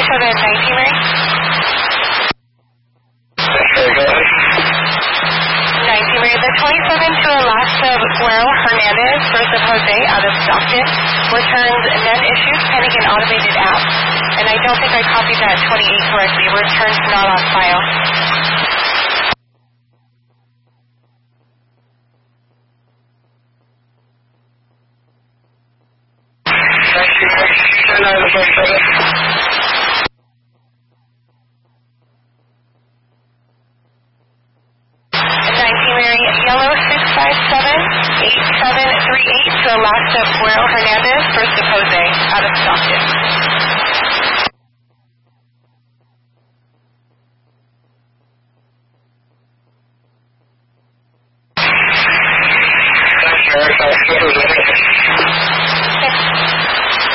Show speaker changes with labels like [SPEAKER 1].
[SPEAKER 1] Mary.
[SPEAKER 2] Okay, go ahead.
[SPEAKER 1] 19 Mary, the 27 to Alaska Guerrero Hernandez, first of Jose, out of Stockton, returns none issues pending an automated app. And I don't think I copied that 28 correctly. Returns not on file.
[SPEAKER 2] Thank you, Mary. Turn on the first second.
[SPEAKER 1] 19 Mary, yellow 657-8738 to Alaska Guerrero Hernandez, first of Jose, out of Stockton.